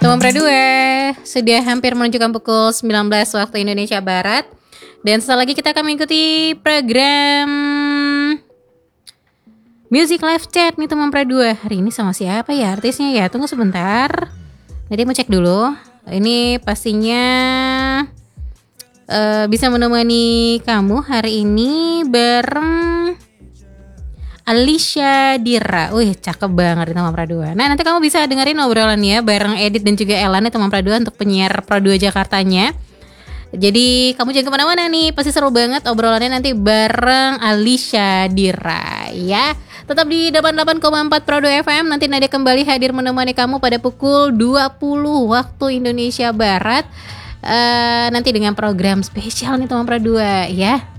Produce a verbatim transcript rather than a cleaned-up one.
Teman Pradua, sudah hampir menunjukkan pukul sembilan belas waktu Indonesia Barat. Dan setelah lagi kita akan mengikuti program Music Live Chat nih teman Pradua. Hari ini sama siapa ya artisnya ya? Tunggu sebentar. Nanti mau cek dulu. Ini pastinya uh, bisa menemani kamu hari ini bareng Alicia Dira. Wih, cakep banget teman Pradua. Nah, nanti kamu bisa dengerin obrolannya bareng Edit dan juga Elan nih teman Pradua untuk penyiar Pradua Jakartanya. Jadi kamu jangan kemana-mana nih, pasti seru banget obrolannya nanti bareng Alicia Dira ya. Tetap di delapan puluh delapan koma empat Pradua F M. Nanti Nadia kembali hadir menemani kamu pada pukul dua puluh waktu Indonesia Barat. uh, Nanti dengan program spesial nih teman Pradua ya.